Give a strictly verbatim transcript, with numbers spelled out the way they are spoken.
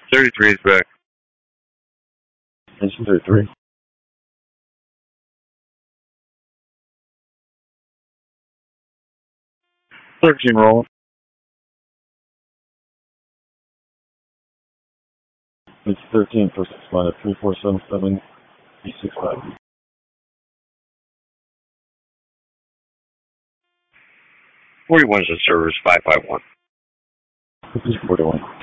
thirty-three is back. Engine thirty-three. thirteen rolling. Engine thirteen, first line at three four seven seven, eight six five. forty-one is in service, five five one. forty-one.